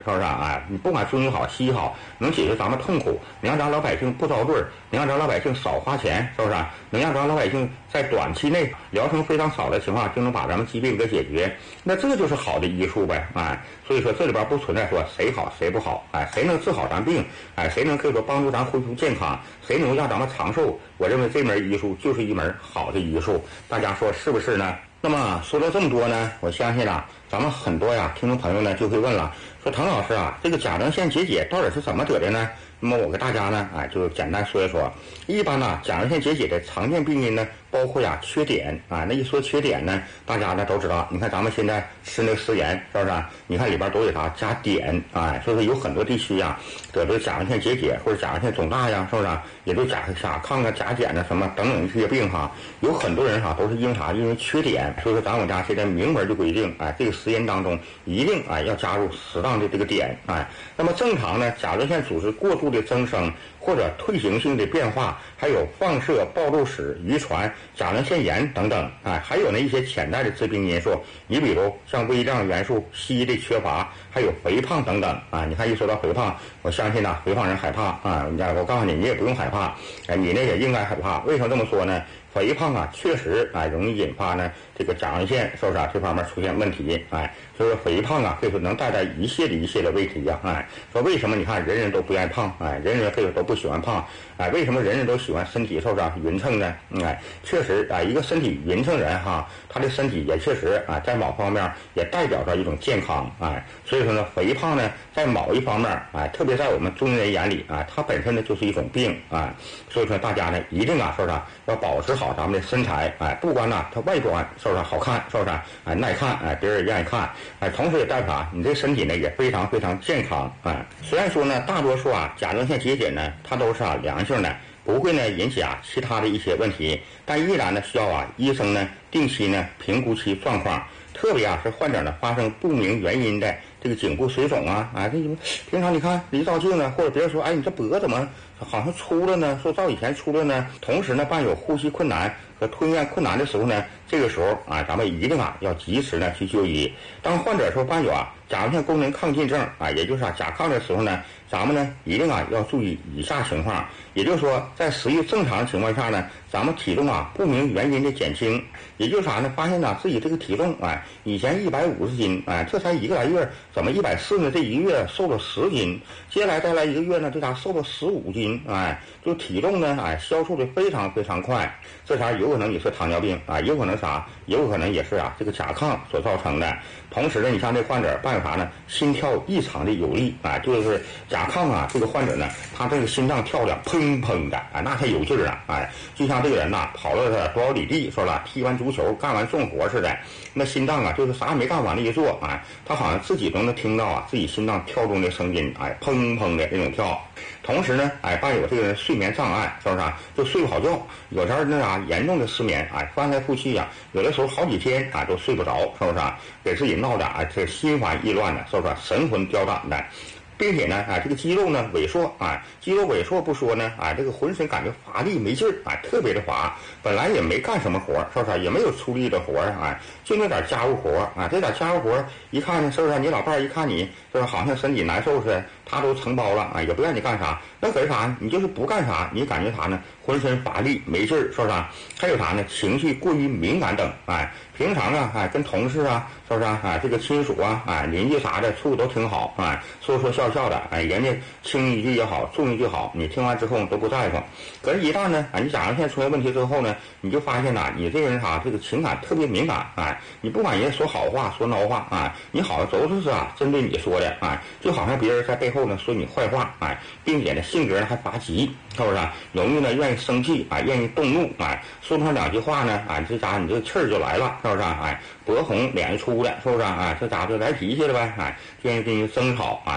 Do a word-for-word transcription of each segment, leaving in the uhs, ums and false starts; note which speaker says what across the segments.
Speaker 1: 是不是啊？哎，你不管中医好西医好，能解决咱们痛苦，能让咱老百姓不遭罪，能让咱老百姓少花钱，是不是啊？能让咱老百姓在短期内疗程非常少的情况就能把咱们疾病给解决，那这就是好的医术呗，哎，所以说这里边不存在说谁好谁不好，哎，谁能治好咱病，哎，谁能可以说帮助咱恢复健康，谁能让咱们长寿，我认为这门医术就是一门好的医术，大家说是不是呢？那么说了这么多呢，我相信啊，咱们很多呀听众朋友呢就会问了，说滕老师啊，这个甲状腺结节到底是怎么得的呢？那么我给大家呢，哎，就简单说一说。一般呢，甲状腺结节的常见病因呢，包括呀缺碘啊。那一说缺碘呢，大家呢都知道，你看咱们现在吃那个食盐，是不是？你看里边都有啥加碘，哎，所以说有很多地区呀得这甲状腺结节或者甲状腺肿大呀，是不是？也就甲甲亢啊、甲减啊什么等等这些病哈，有很多人哈都是因为啥？因为缺碘。所以说咱我家现在明文就规定，哎，这个食盐当中一定哎要加入适当的这个碘，哎。那么正常呢，甲状腺组织过度的增生或者退行性的变化，还有放射、暴露史、遗传、甲状腺炎等等，哎，还有呢一些潜在的致病因素，你比如像微量元素硒的缺乏，还有肥胖等等啊。你看一说到肥胖，我相信呢、啊，肥胖人害怕啊。我告诉你，你也不用害怕，哎，你呢也应该害怕。为什么这么说呢？肥胖啊，确实啊容易引发呢这个甲状腺是不是啊这方面出现问题？哎，所以说肥胖啊可以说能带来一系列一系列问题呀、啊。哎，说为什么你看人人都不愿意胖？哎，人人可以说都不喜欢胖。哎，为什么人人都喜欢身体是不是啊匀称呢？哎，确实啊，一个身体匀称人哈，他的身体也确实啊在某方面也代表着一种健康。哎，所以说呢，肥胖呢在某一方面哎，特别在我们中医人眼里啊，它本身呢就是一种病啊。所以说大家呢一定啊是不是啊要保持好咱们的身材，哎，不管呢它外观是不是好看，是不是哎耐看，哎别人也愿意看，哎，同时也代表啊你这身体呢也非常非常健康，哎，虽然说呢大多数啊甲状腺结节呢它都是啊良性的，不会呢引起啊其他的一些问题，但依然呢需要啊医生呢定期呢评估其状况，特别啊是患者呢发生不明原因的这个颈部水肿啊，哎，这平常你看一照镜呢，或者别人说，哎，你这脖怎么好像粗了呢？说照以前粗了呢？同时呢，伴有呼吸困难和吞咽困难的时候呢，这个时候啊，咱们一定啊要及时呢去就医。当患者说伴有啊甲状腺功能亢进症啊，也就是啊甲亢的时候呢，咱们呢一定啊要注意以下情况，也就是说，在食欲正常的情况下呢，咱们体重啊不明原因的减轻，也就是啥呢？发现呢自己这个体重哎，以前一百五十斤哎，这才一个来月，怎么一百四呢？这一个月瘦了十斤，接下来再来一个月呢，这咋瘦了十五斤？哎，就体重呢哎消瘦的非常非常快，这啥有可能你是糖尿病啊，有可能啥，有可能也是啊这个甲亢所造成的。同时呢，你像这患者伴有啥呢？心跳异常的有力啊，就是甲亢啊，这个患者呢，他这个心脏跳的砰砰的啊，那才有劲儿啊，哎，就像这个人呐、啊，跑了多少里地，说了踢完足球干完重活似的，那心脏啊，就是啥也没干完的一做，哎，他好像自己都能听到啊自己心脏跳动的声音，哎，砰砰的那种跳。同时呢，哎，伴有这个人睡眠障碍，是不是啊？就睡不好觉，有时候那啥严重的失眠，哎，翻来覆去呀、啊，有的时候好几天啊都睡不着，是不是啊？给自己闹的啊，这心烦意乱的，是不是、啊？神魂颠倒的。并且呢，啊，这个肌肉呢萎缩，啊，肌肉萎缩不说呢，啊，这个浑身感觉乏力没劲儿，啊，特别的乏，本来也没干什么活，是不是？也没有出力的活，啊，就那点家务活，啊，这点家务活一看呢，是不是？你老伴儿一看你，是不是好像身体难受似的，他都承包了，啊，也不让你干啥，那可是啥？你就是不干啥，你感觉啥呢？浑身乏力没劲儿，是不是？还有啥呢？情绪过于敏感等，哎，平常啊，哎，跟同事啊，是不是？哎，这个亲属啊，哎，邻居啥的处都挺好，哎，说说笑笑的，哎，人家轻一句也好，重一句好，你听完之后都不在乎。可是，一旦呢，哎，你甲状腺出现问题之后呢，你就发现呐，你这个人啥，这个情感特别敏感，哎，你不管人家说好话说孬话，哎，你好像都是啊针对你说的，哎，就好像别人在背后呢说你坏话，哎，并且呢性格还发急，是不是？容易呢愿意生气，哎，愿意动怒，哎，说不上两句话呢，哎，这家伙你这气儿就来了，是不是？哎，脖红脸粗的，是不是？哎，这家伙就来脾气了呗，哎，愿意跟人争吵，哎，一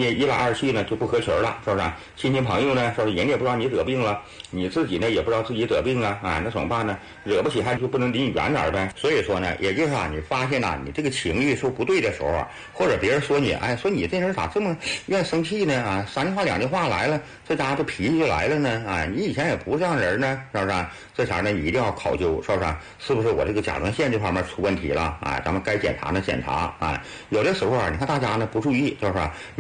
Speaker 1: 一一来二去呢就不合群了，是不是？亲戚朋友呢，是不是人家也不知道你得病了，你自己呢也不知道自己得病啊，啊，那怎么办呢？惹不起还就不能离你远点呗。所以说呢，也就是啊，你发现呐、啊，你这个情绪说不对的时候啊，或者别人说你，哎，说你这人咋这么愿生气呢？啊，三句话两句话来了，这家伙这脾气就来了呢？啊，你以前也不是这样人呢，是不是？这前呢你一定要考究，是不是？是不是我这个甲状腺这方面出问题了？啊，咱们该检查的检查啊。有的时候啊，你看大家呢不注意，是不是？